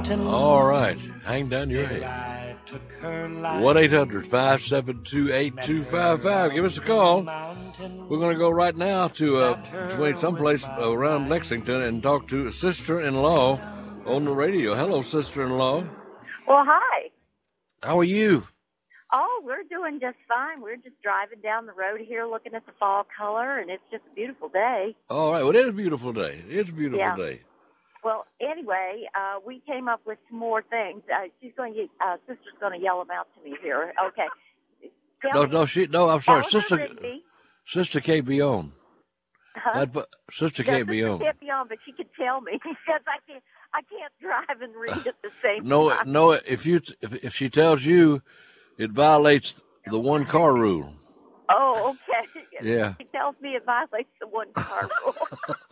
All right. Hang down your head. 1-800-572-8255. Give us a call. We're going to go right now to someplace around Lexington and talk to sister-in-law on the radio. Hello, sister-in-law. Well, hi. How are you? Oh, we're doing just fine. We're just driving down the road here looking at the fall color, and it's just a beautiful day. All right. Well, it is a beautiful day. It's a beautiful day. Well, anyway, we came up with some more things. Sister's going to yell them out to me here. Okay. I'm sorry. Sister can't be on. Huh? Sister can't be on. Sister can't be on, but she can tell me because I can't drive and read at the same time. No, if she tells you, it violates the one car rule. Oh, okay. Yeah. She tells me it violates the one car rule.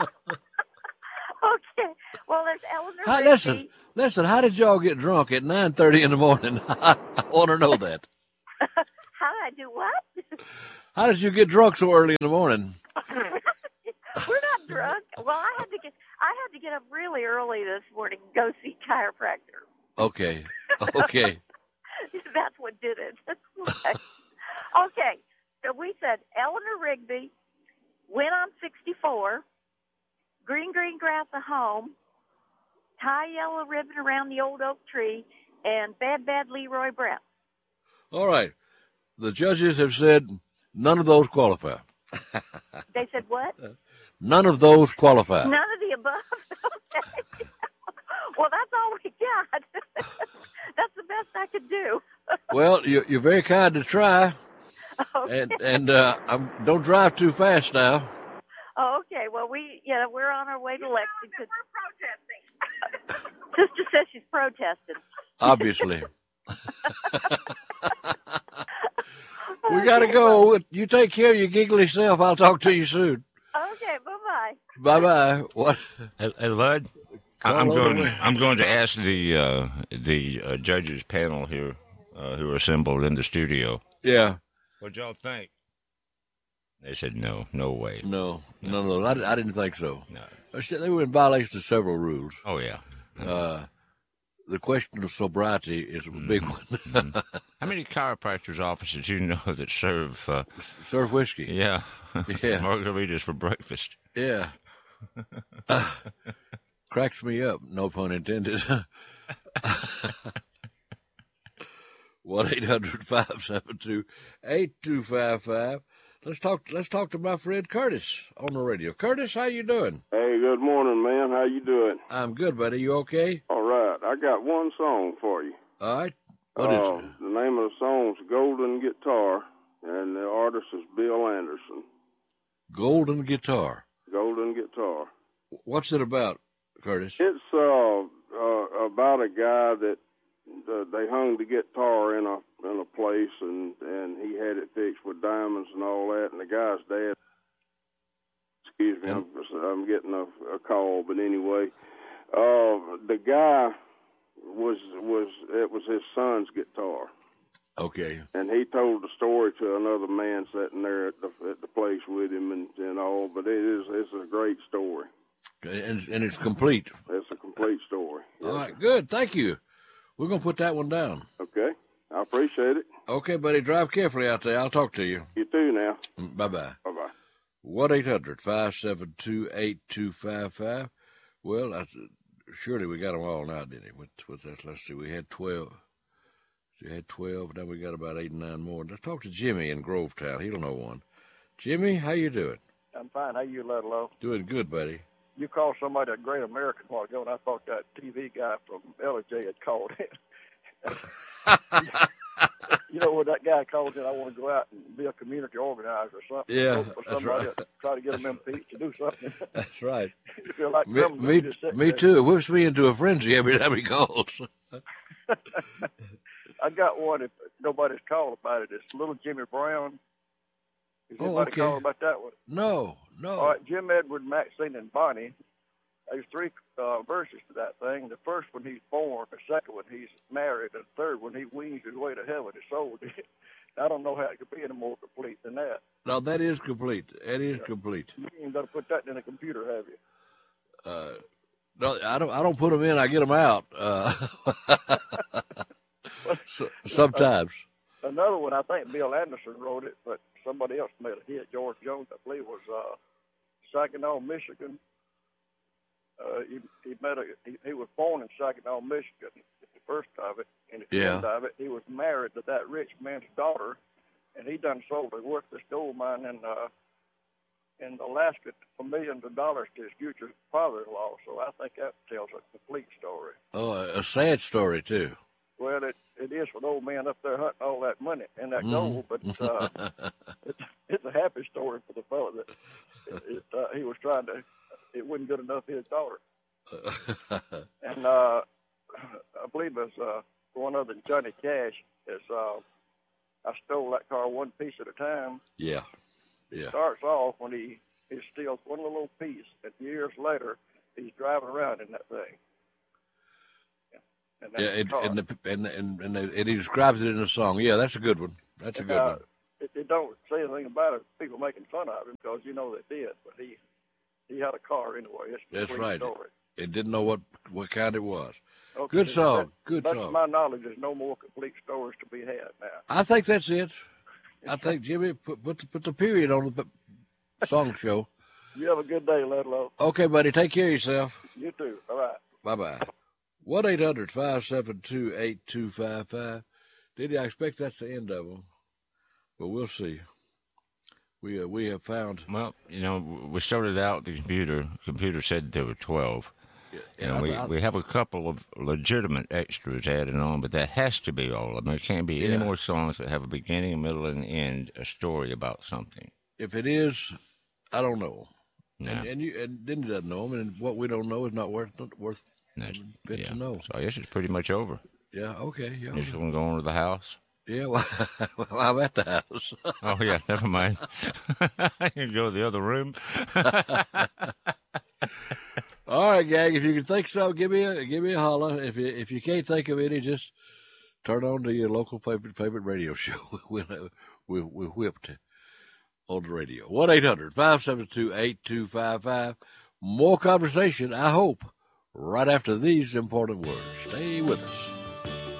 Okay. Well, there's Eleanor Rigby. Listen. How did y'all get drunk at 9:30 in the morning? I want to know that. How did I do what? How did you get drunk so early in the morning? We're not drunk. Well, I had to get up really early this morning and go see chiropractor. Okay. That's what did it. Okay. So we said Eleanor Rigby, When I'm 64, Green grass a home, Tie yellow ribbon around the old oak tree, and Bad Leroy Brown. All right. The judges have said none of those qualify. They said what? None of those qualify. None of the above? Okay. Well, that's all we got. That's the best I could do. Well, you're very kind to try. Okay. And don't drive too fast now. Oh, okay. Well, we're on our way to Lexington. We're protesting. Sister says she's protesting. Obviously. We got to go. You take care of your giggly self. I'll talk to you soon. Okay. Bye-bye. Bye-bye. What? Hey, Lud, I'm going to ask the judges panel here who are assembled in the studio. Yeah. What y'all think? They said no way. No. I didn't think so. No. They were in violation of several rules. Oh, yeah. The question of sobriety is a big one. Mm-hmm. How many chiropractors' offices do you know that serve whiskey? Yeah. Yeah. Margaritas for breakfast. Yeah. Cracks me up, no pun intended. 1-800-572-8255. Let's talk to my friend Curtis on the radio. Curtis, how you doing? Hey, good morning, man. How you doing? I'm good, buddy. You okay? All right. I got one song for you. All right. What is it? The name of the song's Golden Guitar, and the artist is Bill Anderson. Golden Guitar. Golden Guitar. What's it about, Curtis? It's about a guy that they hung the guitar in a place, and he had it fixed with diamonds and all that. And the guy's dad, excuse me, I'm getting a call, but anyway, the guy it was his son's guitar. Okay. And he told the story to another man sitting there at the place with him and all. But it's a great story. And it's complete. It's a complete story. All right, good. Thank you. We're going to put that one down. Okay. I appreciate it. Okay, buddy. Drive carefully out there. I'll talk to you. You too now. Bye-bye. Bye-bye. 1-800-572-8255. Well, surely we got them all now, didn't we? What's that? Let's see. We had 12. We had 12. Now we got about 8 or 9 more. Let's talk to Jimmy in Grovetown. He'll know one. Jimmy, how you doing? I'm fine. How you, Ludlow? Doing good, buddy. You called somebody a great American a while ago, and I thought that TV guy from LJ had called in. You know, when that guy calls in, I want to go out and be a community organizer or something. Yeah, for somebody to try to get them impeached to do something. That's right. You feel like me too. It whips me into a frenzy every time he calls. I got one. If nobody's called about it, it's Little Jimmy Brown. Is anybody called about that one? No. All right, Jim, Edward, Maxine, and Bonnie. There's 3 verses to that thing. The first one, he's born. The second one, he's married. And the third one, he wings his way to heaven. His soul did. I don't know how it could be any more complete than that. No, that is complete. That is complete. You ain't got to put that in a computer, have you? No, I don't put them in. I get them out. Sometimes. Another one, I think Bill Anderson wrote it, but somebody else made a hit. George Jones, I believe, was Saginaw, Michigan. He was born in Saginaw, Michigan, at the first of it, and at the end of it, he was married to that rich man's daughter, and he done sold a worthless gold mine in Alaska for millions of dollars to his future father-in-law. So I think that tells a complete story. Oh, a sad story too. Well, it is for the old man up there hunting all that money and that gold, but it's a happy story for the fellow that he was trying to. It wasn't good enough for his daughter. And I believe it's one other than Johnny Cash is I stole that car one piece at a time. Yeah. It starts off when he steals one little piece, and years later he's driving around in that thing. And he describes it in a song. Yeah, that's a good one. That's a good one. It don't say anything about it. People making fun of him because they did, but he had a car anyway. That's right. Story. It didn't know what kind it was. Okay, good song. Good song. To my knowledge, there's no more complete stories to be had now. I think that's it. I think Jimmy put the period on the song show. You have a good day, Ludlow. Okay, buddy. Take care of yourself. You too. All right. Bye-bye. 1-800-572-8255. Diddy, I expect that's the end of them, but we'll see. We have found. Well, we started out the computer said there were 12. Yeah, and we have a couple of legitimate extras added on, but that has to be all of them. There can't be any more songs that have a beginning, a middle, and an end, a story about something. If it is, I don't know. No. And Denny doesn't know them, and what we don't know is not worth to know. So I guess it's pretty much over. Yeah, okay. Yeah. You just want to go on to the house? Yeah, well, I'm at the house. Oh, yeah, never mind. I can go to the other room. All right, gang, if you can think so, give me a holler. If you can't think of any, just turn on to your local favorite radio show. We're whipped on the radio. 1-800-572-8255. More conversation, I hope, right after these important words. Stay with us.